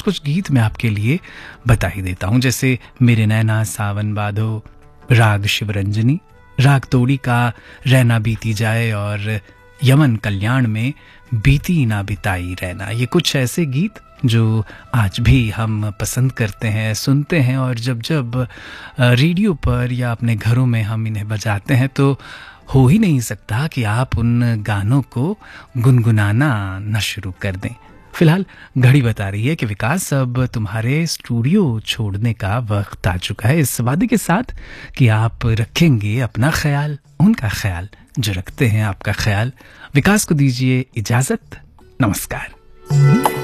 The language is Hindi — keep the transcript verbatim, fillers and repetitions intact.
कुछ गीत मैं आपके लिए बता ही देता हूँ, जैसे मेरे नैना सावन बाधो, राग शिवरंजनी, राग तोड़ी का रहना बीती जाए और यमन कल्याण में बीती ना बिताई रहना। ये कुछ ऐसे गीत जो आज भी हम पसंद करते हैं, सुनते हैं, और जब जब रेडियो पर या अपने घरों में हम इन्हें बजाते हैं तो हो ही नहीं सकता कि आप उन गानों को गुनगुनाना न शुरू कर दें। फिलहाल घड़ी बता रही है कि विकास, अब तुम्हारे स्टूडियो छोड़ने का वक्त आ चुका है, इस वादे के साथ कि आप रखेंगे अपना ख्याल, उनका ख्याल जो रखते हैं आपका ख्याल। विकास को दीजिए इजाजत, नमस्कार।